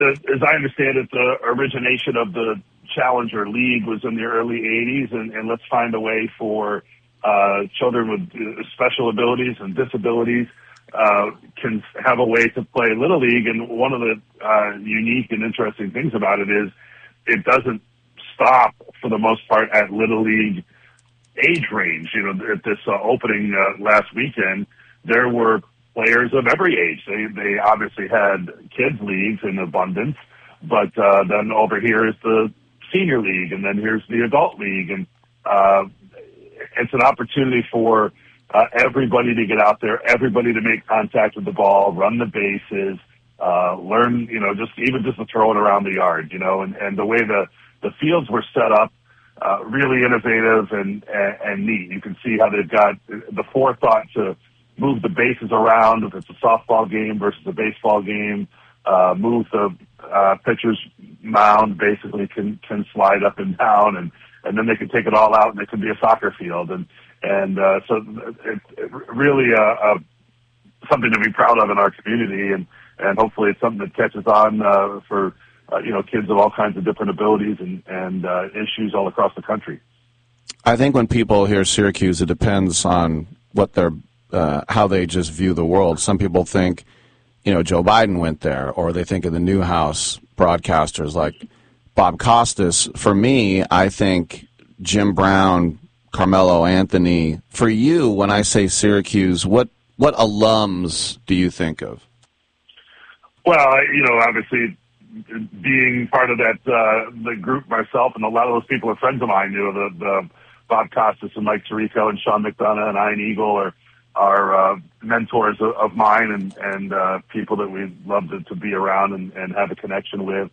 as I understand it, the origination of the Challenger League was in the early 80s, and let's find a way for children with special abilities and disabilities can have a way to play Little League. And one of the unique and interesting things about it is it doesn't stop, for the most part, at Little League age range. At this opening last weekend, there were players of every age. They obviously had kids leagues in abundance, but then over here is the senior league, and then here's the adult league, and it's an opportunity for everybody to get out there, everybody to make contact with the ball, run the bases, learn, just to throw it around the yard, and the way the fields were set up, really innovative and neat. You can see how they've got the forethought to move the bases around if it's a softball game versus a baseball game, move the pitcher's mound basically can slide up and down, and then they can take it all out and it can be a soccer field. So it's really something to be proud of in our community, and hopefully it's something that catches on for kids of all kinds of different abilities and issues all across the country. I think when people hear Syracuse, it depends on what their how they just view the world. Some people think, Joe Biden went there, or they think of the Newhouse broadcasters like Bob Costas. For me, I think Jim Brown, Carmelo Anthony. For you, when I say Syracuse, what alums do you think of? Well, obviously being part of that the group myself, and a lot of those people are friends of mine. The Bob Costas and Mike Tirico and Sean McDonough and Ian Eagle are mentors of mine and people that we love to be around and have a connection with.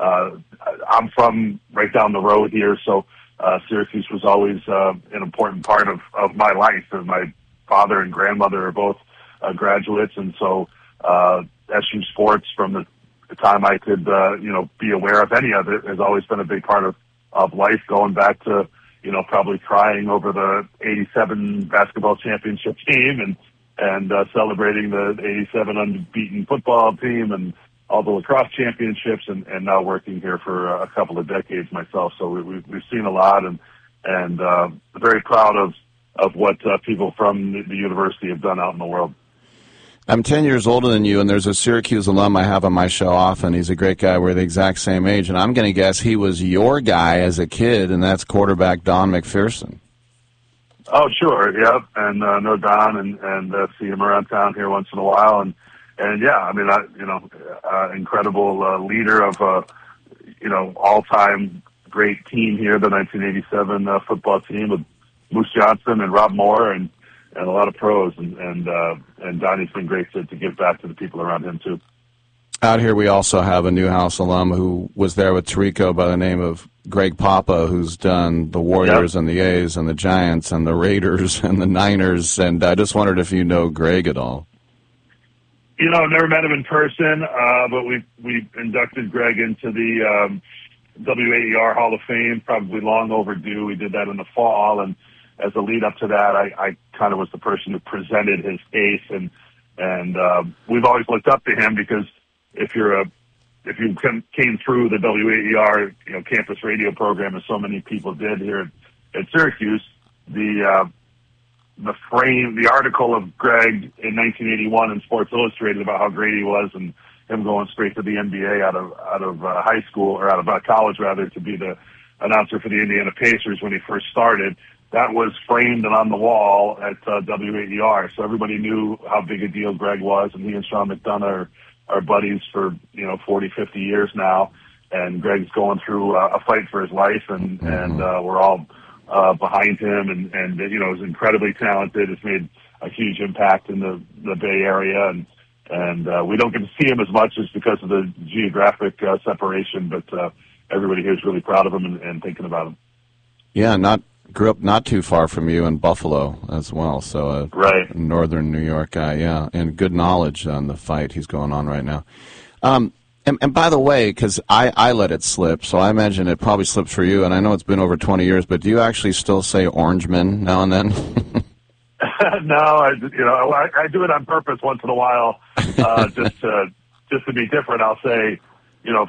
I'm from right down the road here, so Syracuse was always an important part of my life. And my father and grandmother are both graduates, and so SU sports from the time I could be aware of any of it has always been a big part of life, going back to probably crying over the 87 basketball championship team and celebrating the 87 unbeaten football team and all the lacrosse championships, and now working here for a couple of decades myself. So we've seen a lot, and very proud of what people from the university have done out in the world. I'm 10 years older than you, and there's a Syracuse alum I have on my show often. He's a great guy. We're the exact same age, and I'm going to guess he was your guy as a kid, and that's quarterback Don McPherson. Oh, sure, yeah, and know Don and see him around town here once in a while, and yeah, I mean, incredible leader of all-time great team here, the 1987 football team with Moose Johnson and Rob Moore and a lot of pros, and Donnie's been great to give back to the people around him too. Out here we also have a Newhouse alum who was there with Tirico by the name of Greg Papa, who's done the Warriors and the A's and the Giants and the Raiders and the Niners, and I just wondered if you know Greg at all. I've never met him in person, but we inducted Greg into the WAER Hall of Fame, probably long overdue. We did that in the fall, and as a lead up to that, I kind of was the person who presented his case, and we've always looked up to him because if you came through the WAER campus radio program, as so many people did here at Syracuse, the article of Greg in 1981 in Sports Illustrated about how great he was and him going straight to the NBA out of high school, or out of college rather, to be the announcer for the Indiana Pacers when he first started. That was framed and on the wall at WAER, so everybody knew how big a deal Greg was, and he and Sean McDonough are buddies for 40, 50 years now, and Greg's going through a fight for his life, and we're all behind him, and is incredibly talented. Has made a huge impact in the Bay Area, and we don't get to see him as much just because of the geographic separation, but everybody here is really proud of him and thinking about him. Yeah, grew up not too far from you in Buffalo as well, so right, northern New York guy, yeah, and good knowledge on the fight he's going on right now. And by the way, because I let it slip, so I imagine it probably slips for you, and I know it's been over 20 years, but do you actually still say Orangeman now and then? No, I do it on purpose once in a while, just to be different. I'll say